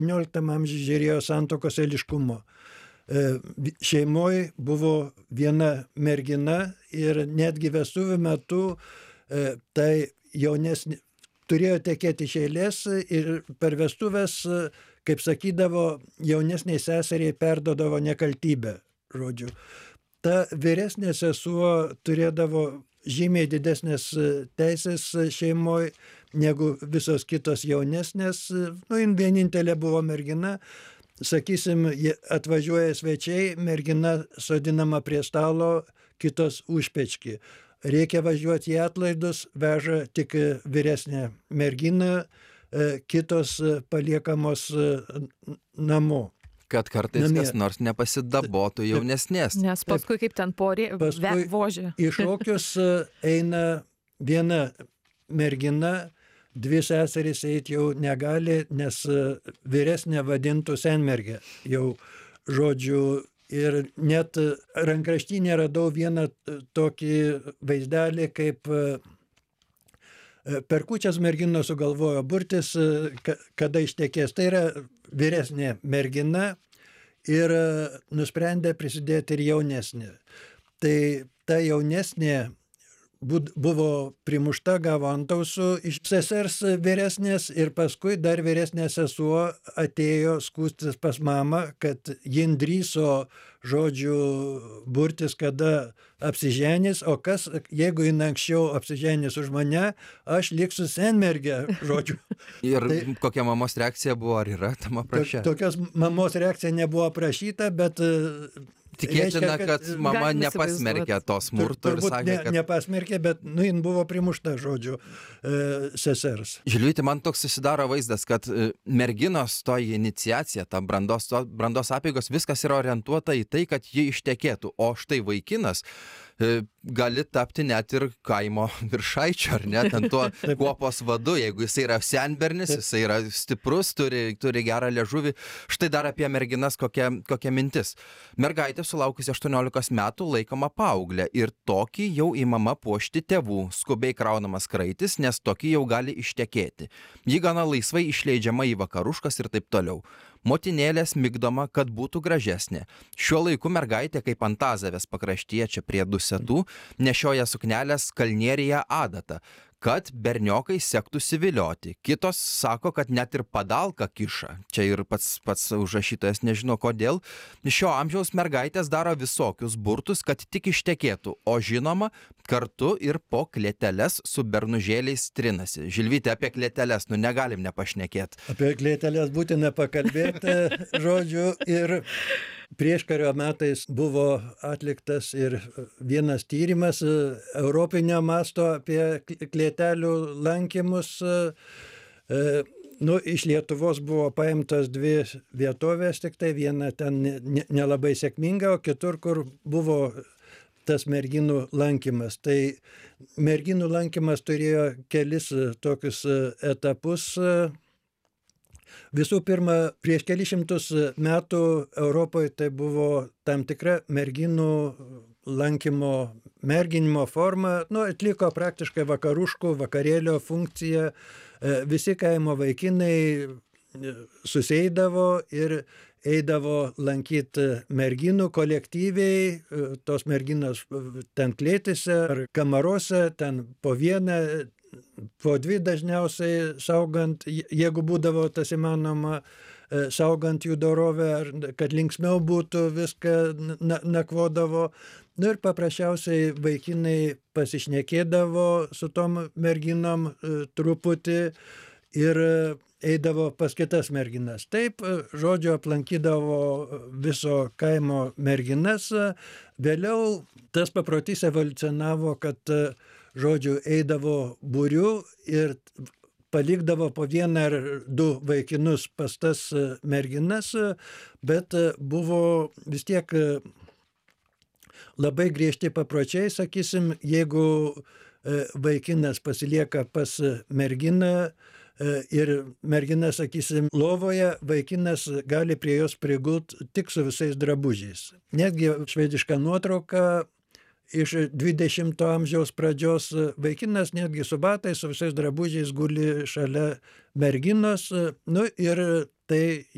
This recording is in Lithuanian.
XVII amžiuje žiūrėjo santuokos eiliškumo. Šeimoje buvo viena mergina ir netgi vestuvių metu tai jaunesnė turėjo tekėti iš eilės ir per vestuvės, kaip sakydavo, jaunesniai seseriai perdodavo nekaltybę, žodžiu. Ta vyresnė sesuo turėdavo žymiai didesnės teisės šeimoje negu visos kitos jaunesnės. Jin vienintelė buvo mergina. Sakysim, atvažiuoja svečiai, mergina sodinama prie stalo, kitos užpečki. Reikia važiuoti į atlaidus, veža tik vyresnė mergina, kitos paliekamos namo. Kad kartais kas nors nepasidabotų jaunesnės. Nes paskui kaip ten vožė. Į šokius eina viena mergina, dvi seserys eiti jau negali, nes vyresnė vadintų senmergę. Jau žodžiu, ir net rankraštyne radau vieną tokį vaizdelį, kaip per kūčias merginos sugalvojo burtis, kada ištekės. Tai yra vyresnė mergina ir nusprendė prisidėti ir jaunesnė. Tai ta jaunesnė buvo primušta, gavo antausų iš sesers vyresnės ir paskui dar vyresnė sesuo atėjo skųstis pas mamą, kad jin drįso, žodžiu, burtis, kada apsiženys, o kas, jeigu jin anksčiau apsiženys už mane, aš liksiu senmergė, žodžiu. Ir kokia mamos reakcija buvo, ar yra tam aprašė? Tokios mamos reakcija nebuvo aprašyta, bet tikėtina, kad mama nepasmerkė to smurto ir sakė, kad... Nepasmerkė, bet jin buvo primušta, žodžiu, sesers. Žilvyti, man toks susidaro vaizdas, kad merginos toji iniciacija, ta brandos apeigos, viskas yra orientuota į tai, kad ji ištekėtų, o štai vaikinas gali tapti net ir kaimo viršaičiu, ar ne, ten tuo kuopos vadu, jeigu jisai yra senbernis, jisai yra stiprus, turi gerą liežuvį. Štai dar apie merginas kokia mintis. Mergaitė sulaukusi 18 metų laikoma paauglė ir tokį jau įmama puošti tėvų, skubiai kraunamas kraitis, nes tokį jau gali ištekėti. Ji gana laisvai išleidžiama į vakaruškas ir taip toliau. Motinėlės migdoma, kad būtų gražesnė. Šiuo laiku mergaitė kaip Antazavės pakraštyje čia prie Dusetų nešioja suknelės kalnierėje adatą, kad berniokai sektųsi vilioti. Kitos sako, kad net ir padalką kiša. Čia ir pats užrašytojas nežino kodėl. Šio amžiaus mergaitės daro visokius burtus, kad tik ištekėtų, o žinoma, kartu ir po klėteles su bernužėliais trinasi. Žilvytė, apie klėteles, negalim nepašnekėti. Apie klėteles būtina pakalbėti, žodžiu, ir prieškario metais buvo atliktas ir vienas tyrimas europinio masto apie klėtelių lankymus. Iš Lietuvos buvo paimtos dvi vietovės, tik tai viena ten nelabai sėkminga, o kitur, kur buvo tas merginų lankymas. Tai merginų lankymas turėjo kelis tokius etapus. Visų pirma, prieš kelis šimtus metų Europoje tai buvo tam tikra merginų merginimo forma, atliko praktiškai vakaruškų, vakarėlio funkciją. Visi kaimo vaikinai susėdavo ir eidavo lankyti merginų kolektyviai, tos merginos ten klėtise ar kamaruose, ten po vieną, po dvi dažniausiai saugant, jeigu būdavo tas įmanoma, saugant jų dorovę, ar kad linksmiau būtų, viską nakvodavo. Ir paprasčiausiai vaikinai pasišnekėdavo su tom merginom truputį ir eidavo pas kitas merginas. Taip, žodžiu, aplankydavo viso kaimo merginas. Vėliau tas paprotys evoliucionavo, kad žodžiu, eidavo būriu ir palikdavo po vieną ar du vaikinus pas tas merginas, bet buvo vis tiek labai griežti papročiai, sakysim, jeigu vaikinas pasilieka pas merginą ir mergina, sakysim, lovoje, vaikinas gali prie jos prigult tik su visais drabužiais. Netgi švediška nuotrauka iš 20 amžiaus pradžios, vaikinas netgi su batais, su visais drabužiais guli šalia merginos, ir tai